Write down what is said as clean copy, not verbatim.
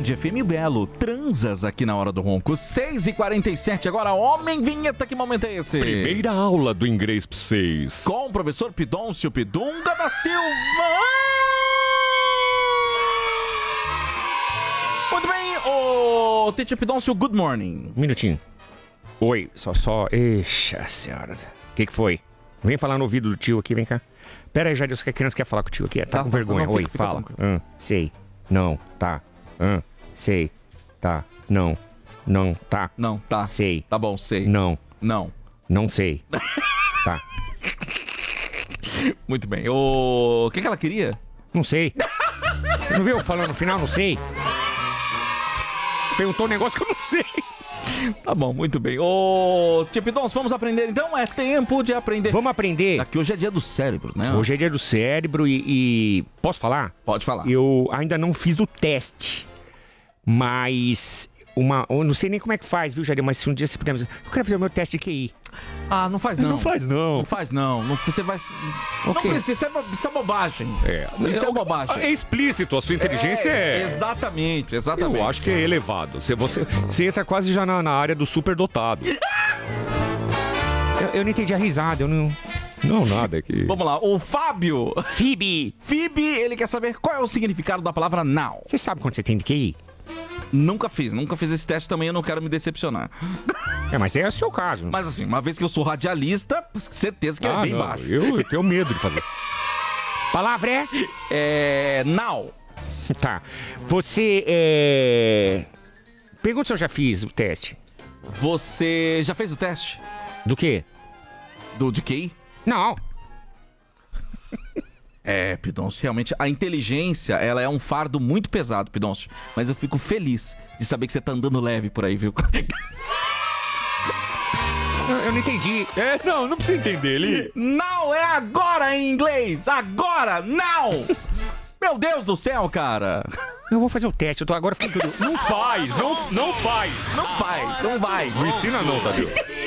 Band FM Belo. Transas aqui na Hora do Ronco. 6h47 agora. Homem vinheta, que momento é esse? Primeira aula do inglês pra vocês. Com o professor Pidoncio Pidunga da Silva. Muito bem, ô Teacher Pidoncio, good morning. Um minutinho. Oi, só. Eixa senhora. O que foi? Vem falar no ouvido do tio aqui, vem cá. Pera aí, já disse que a criança quer falar com o tio aqui. Tá com vergonha. Não, Oi, fica fala. Sei. Não, tá. Sei. Tá. Não. Não, tá. Não, tá. Sei. Tá bom, sei. Não. Não. Não sei. Tá. Muito bem. O que ela queria? Não sei. Não viu falando no final? Não sei. Perguntou um negócio que eu não sei. Tá bom, muito bem. Ô, Tio Pidoncio, vamos aprender então? É tempo de aprender. Vamos aprender. Aqui hoje é dia do cérebro, né? Hoje é dia do cérebro e... Posso falar? Pode falar. Eu ainda não fiz o teste, mas... Eu não sei nem como é que faz, viu, Jair? Mas se um dia você puder... Eu quero fazer o meu teste de QI. Ah, não faz não. Não faz não. Não faz não. Você vai... Não precisa, isso é bobagem. Isso é bobagem. É explícito, a sua inteligência é... Exatamente. Eu acho que é elevado. Você entra quase já na área do superdotado. eu não entendi a risada, eu não... Não, nada aqui. Vamos lá, o Fábio. Phoebe, ele quer saber qual é o significado da palavra now. Você sabe quando você tem de QI? Nunca fiz esse teste também, eu não quero me decepcionar. Mas é o seu caso. Mas assim, uma vez que eu sou radialista, certeza que é bem baixo. Eu tenho medo de fazer. Palavra é now. Tá. Você Pergunta se eu já fiz o teste. Você já fez o teste? Do quê? De QI? Não. Pidoncio, realmente, a inteligência, ela é um fardo muito pesado, Pidoncio. Mas eu fico feliz de saber que você tá andando leve por aí, viu? Eu não entendi. Não precisa entender, Eli. Now é agora em inglês! Agora! Now! Meu Deus do céu, cara! Eu vou fazer o teste, eu tô agora ficando... Não faz! Não vai! Não ensina não, Tadeu.